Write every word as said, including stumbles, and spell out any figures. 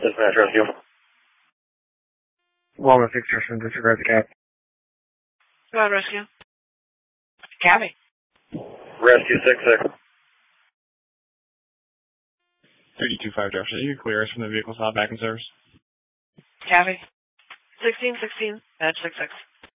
Dispatch rescue. Walnut six Justin, disregard the cab. Go ahead, rescue. Cabby. Rescue six six. thirty-two five Josh, you can clear us from the vehicle stop back in service. Cabby. sixteen sixteen, badge six six.